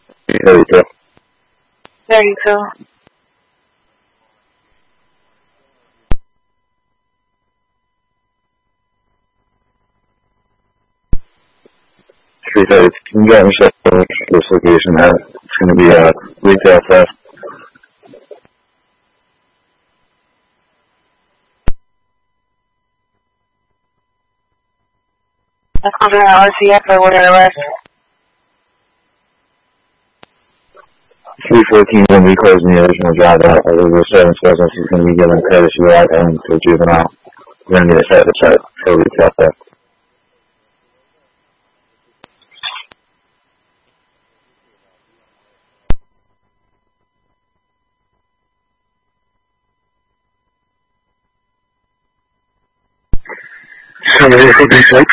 32. 32. 330. Can you get me this location? It's going to be a retail theft. Let's go to an RCF or whatever arrest. 314 is going to be closing the original drive out. The service business is going to be given courtesy ride home to a juvenile. We're going to need a set of check for retail theft. So,